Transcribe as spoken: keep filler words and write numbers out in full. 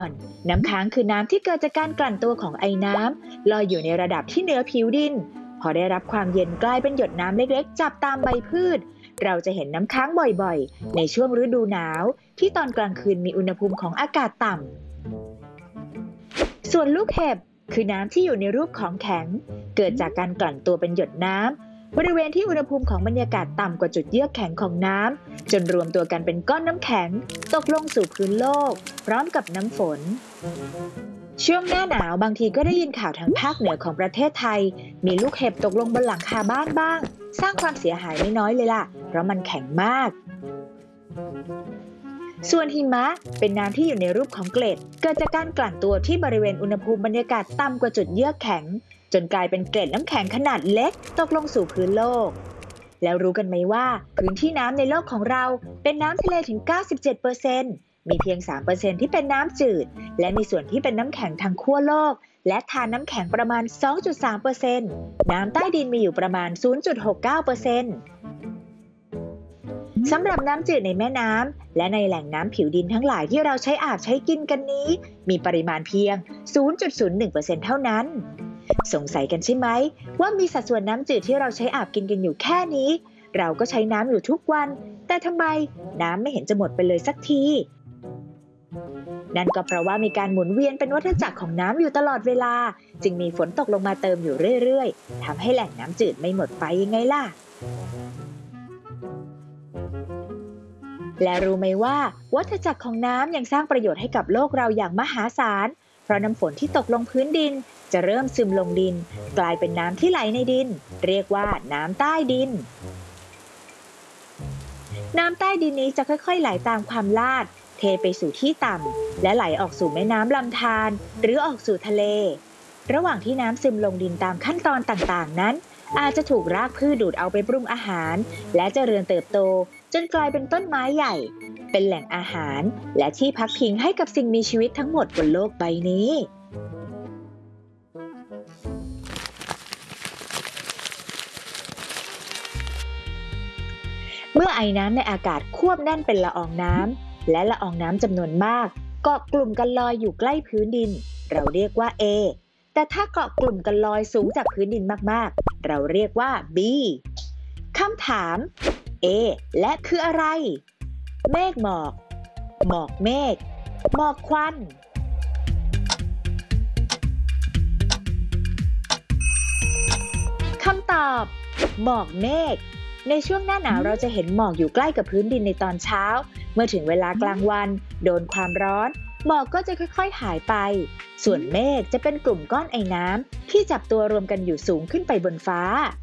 น้ำค้างคือน้ำที่เกิดจากการกลั่นตัวของไอน้ำลอยอยู่ในระดับที่เหนือผิวดินพอได้รับความเย็นกลายเป็นหยดน้ำเล็กๆจับตามใบพืชเราจะเห็นน้ำค้างบ่อยๆในช่วงฤดูหนาวที่ตอนกลางคืนมีอุณหภูมิของอากาศต่ำส่วนลูกเห็บคือน้ำที่อยู่ในรูปของแข็งเกิดจากการกลั่นตัวเป็นหยดน้ำบริเวณที่อุณหภูมิของบรรยากาศต่ำกว่าจุดเยือกแข็งของน้ำจนรวมตัวกันเป็นก้อนน้ำแข็งตกลงสู่พื้นโลกพร้อมกับน้ำฝนช่วงหน้าหนาวบางทีก็ได้ยินข่าวทางภาคเหนือของประเทศไทยมีลูกเห็บตกลงบนหลังคาบ้านบ้างสร้างความเสียหายไม่น้อยเลยล่ะเพราะมันแข็งมากส่วนหิมะเป็นน้ำที่อยู่ในรูปของเกล็ดเกิดจากการกลั่นตัวที่บริเวณอุณหภูมิบรรยากาศต่ำกว่าจุดเยือกแข็งจนกลายเป็นเกล็ดน้ำแข็งขนาดเล็กตกลงสู่พื้นโลกแล้วรู้กันไหมว่าพื้นที่น้ำในโลกของเราเป็นน้ำทะเลถึง เก้าสิบเจ็ดเปอร์เซ็นต์ มีเพียง สามเปอร์เซ็นต์ ที่เป็นน้ำจืดและมีส่วนที่เป็นน้ำแข็งทางขั้วโลกและทานน้ำแข็งประมาณ สองจุดสามเปอร์เซ็นต์ น้ำใต้ดินมีอยู่ประมาณ ศูนย์จุดหกเก้าเปอร์เซ็นต์ สำหรับน้ำจืดในแม่น้ำและในแหล่งน้ำผิวดินทั้งหลายที่เราใช้อาบใช้กินกันนี้มีปริมาณเพียง ศูนย์จุดศูนย์หนึ่งเปอร์เซ็นต์ เท่านั้นสงสัยกันใช่ไหมว่ามีสัดส่วนน้ำจืดที่เราใช้อาบกินกันอยู่แค่นี้เราก็ใช้น้ำอยู่ทุกวันแต่ทำไมน้ำไม่เห็นจะหมดไปเลยสักทีนั่นก็เพราะว่ามีการหมุนเวียนเป็นวัฏจักรของน้ำอยู่ตลอดเวลาจึงมีฝนตกลงมาเติมอยู่เรื่อยๆทำให้แหล่งน้ำจืดไม่หมดไปยังไงล่ะและรู้ไหมว่าวัฏจักรของน้ำยังสร้างประโยชน์ให้กับโลกเราอย่างมหาศาลเพราะน้ำฝนที่ตกลงพื้นดินจะเริ่มซึมลงดินกลายเป็นน้ำที่ไหลในดินเรียกว่าน้ำใต้ดินน้ำใต้ดินนี้จะค่อยๆไหลตามความลาดเทไปสู่ที่ต่ำและไหลออกสู่แม่น้ำลำธารหรือออกสู่ทะเลระหว่างที่น้ำซึมลงดินตามขั้นตอนต่างๆนั้นอาจจะถูกรากพืชดูดเอาไปปรุงอาหารและเจริญเติบโตจนกลายเป็นต้นไม้ใหญ่เป็นแหล่งอาหารและที่พักพิงให้กับสิ่งมีชีวิตทั้งหมดบนโลกใบนี้เมื่อไอน้ำในอากาศควบแน่นเป็นละอองน้ำและละอองน้ำจำนวนมากเกาะกลุ่มกันลอยอยู่ใกล้พื้นดินเราเรียกว่า A แต่ถ้าเกาะกลุ่มกันลอยสูงจากพื้นดินมากๆเราเรียกว่า B คำถาม A และคืออะไรเมฆหมอกหมอกเมฆหมอกควันคำตอบหมอกเมฆในช่วงหน้าหนาวเราจะเห็นหมอกอยู่ใกล้กับพื้นดินในตอนเช้าเมื่อถึงเวลากลางวันโดนความร้อนหมอกก็จะค่อยๆหายไปส่วนเมฆจะเป็นกลุ่มก้อนไอน้ำที่จับตัวรวมกันอยู่สูงขึ้นไปบนฟ้า